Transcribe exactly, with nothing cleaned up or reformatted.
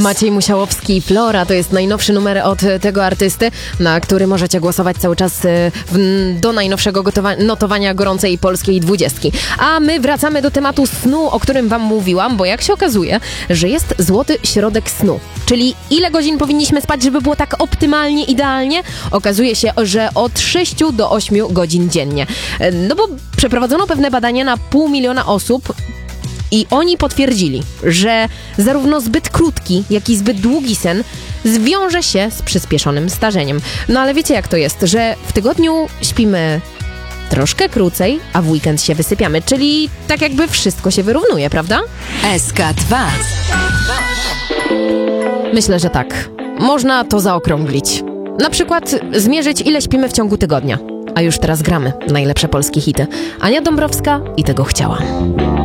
Maciej Musiałowski, Flora, to jest najnowszy numer od tego artysty, na który możecie głosować cały czas w, do najnowszego gotowa- notowania gorącej polskiej dwudziestki. A my wracamy do tematu snu, o którym wam mówiłam, bo jak się okazuje, że jest złoty środek snu. Czyli ile godzin powinniśmy spać, żeby było tak optymalnie, idealnie? Okazuje się, że od sześciu do ośmiu godzin dziennie. No bo przeprowadzono pewne badania na pół miliona osób i oni potwierdzili, że zarówno zbyt krótki, jak i zbyt długi sen zwiąże się z przyspieszonym starzeniem. No ale wiecie jak to jest, że w tygodniu śpimy troszkę krócej, a w weekend się wysypiamy, czyli tak jakby wszystko się wyrównuje, prawda? S K dwa. Myślę, że tak. Można to zaokrąglić. Na przykład zmierzyć, ile śpimy w ciągu tygodnia. A już teraz gramy najlepsze polskie hity. Ania Dąbrowska i Tego chciałam.